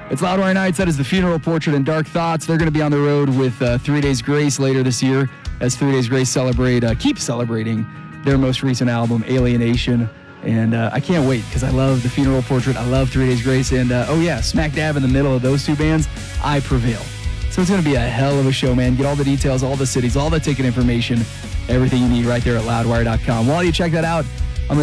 It's Loudwire Nights. That is the Funeral Portrait and Dark Thoughts. They're going to be on the road with 3 Days Grace later this year as 3 Days Grace keep celebrating their most recent album, Alienation. And I can't wait because I love the Funeral Portrait. I love 3 Days Grace. And smack dab in the middle of those two bands, I Prevail. So it's going to be a hell of a show, man. Get all the details, all the cities, all the ticket information, everything you need right there at loudwire.com. While you check that out,